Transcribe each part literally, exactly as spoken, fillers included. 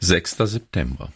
sechster September.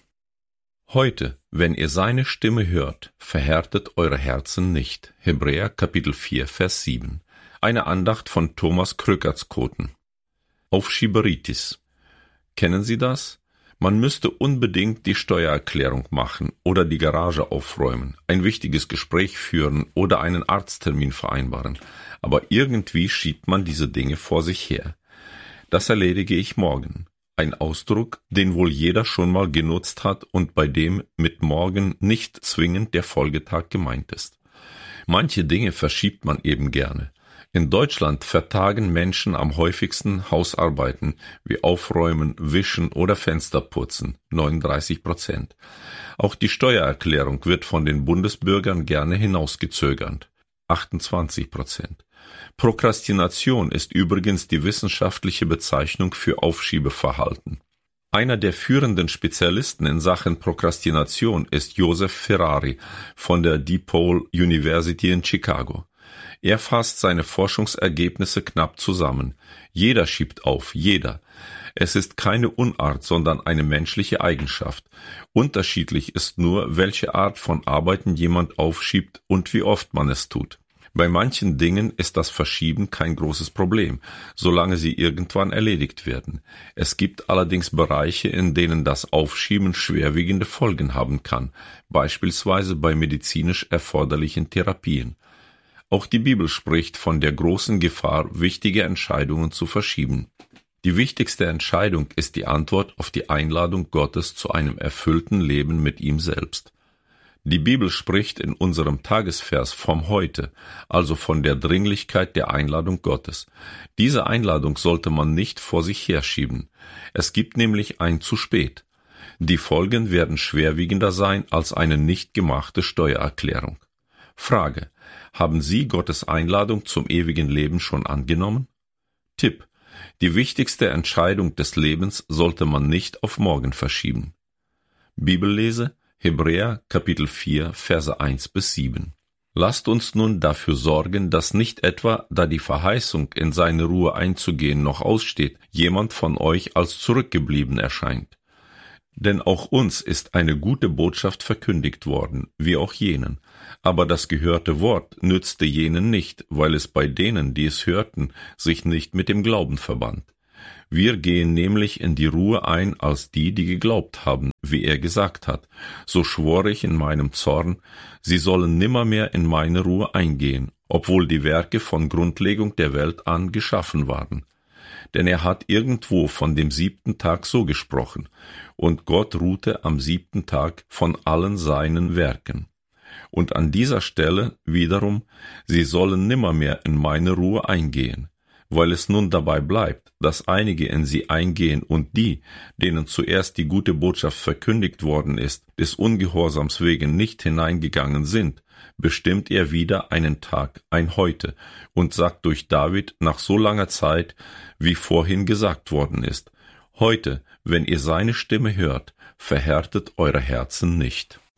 Heute, wenn ihr seine Stimme hört, verhärtet eure Herzen nicht. Hebräer Kapitel vier, Vers sieben. Eine Andacht von Thomas Krökertskoten. Aufschieberitis. Kennen Sie das? Man müsste unbedingt die Steuererklärung machen oder die Garage aufräumen, ein wichtiges Gespräch führen oder einen Arzttermin vereinbaren. Aber irgendwie schiebt man diese Dinge vor sich her. Das erledige ich morgen. Ein Ausdruck, den wohl jeder schon mal genutzt hat und bei dem mit morgen nicht zwingend der Folgetag gemeint ist. Manche Dinge verschiebt man eben gerne. In Deutschland vertagen Menschen am häufigsten Hausarbeiten wie Aufräumen, Wischen oder Fensterputzen, neununddreißig Prozent. Auch die Steuererklärung wird von den Bundesbürgern gerne hinausgezögert, achtundzwanzig Prozent. Prokrastination ist übrigens die wissenschaftliche Bezeichnung für Aufschiebeverhalten. Einer der führenden Spezialisten in Sachen Prokrastination ist Joseph Ferrari von der DePaul University in Chicago. Er fasst seine Forschungsergebnisse knapp zusammen. Jeder schiebt auf, jeder. Es ist keine Unart, sondern eine menschliche Eigenschaft. Unterschiedlich ist nur, welche Art von Arbeiten jemand aufschiebt und wie oft man es tut. Bei manchen Dingen ist das Verschieben kein großes Problem, solange sie irgendwann erledigt werden. Es gibt allerdings Bereiche, in denen das Aufschieben schwerwiegende Folgen haben kann, beispielsweise bei medizinisch erforderlichen Therapien. Auch die Bibel spricht von der großen Gefahr, wichtige Entscheidungen zu verschieben. Die wichtigste Entscheidung ist die Antwort auf die Einladung Gottes zu einem erfüllten Leben mit ihm selbst. Die Bibel spricht in unserem Tagesvers vom Heute, also von der Dringlichkeit der Einladung Gottes. Diese Einladung sollte man nicht vor sich herschieben. Es gibt nämlich ein zu spät. Die Folgen werden schwerwiegender sein als eine nicht gemachte Steuererklärung. Frage: Haben Sie Gottes Einladung zum ewigen Leben schon angenommen? Tipp: Die wichtigste Entscheidung des Lebens sollte man nicht auf morgen verschieben. Bibellese: Hebräer Kapitel vier, Verse eins bis sieben. Lasst uns nun dafür sorgen, dass nicht etwa, da die Verheißung, in seine Ruhe einzugehen, noch aussteht, jemand von euch als zurückgeblieben erscheint. Denn auch uns ist eine gute Botschaft verkündigt worden, wie auch jenen. Aber das gehörte Wort nützte jenen nicht, weil es bei denen, die es hörten, sich nicht mit dem Glauben verband. Wir gehen nämlich in die Ruhe ein als die, die geglaubt haben, wie er gesagt hat. So schwor ich in meinem Zorn, sie sollen nimmermehr in meine Ruhe eingehen, obwohl die Werke von Grundlegung der Welt an geschaffen waren. Denn er hat irgendwo von dem siebten Tag so gesprochen, und Gott ruhte am siebten Tag von allen seinen Werken. Und an dieser Stelle wiederum, sie sollen nimmermehr in meine Ruhe eingehen. Weil es nun dabei bleibt, dass einige in sie eingehen und die, denen zuerst die gute Botschaft verkündigt worden ist, des Ungehorsams wegen nicht hineingegangen sind, bestimmt er wieder einen Tag, ein Heute, und sagt durch David nach so langer Zeit, wie vorhin gesagt worden ist: Heute, wenn ihr seine Stimme hört, verhärtet eure Herzen nicht.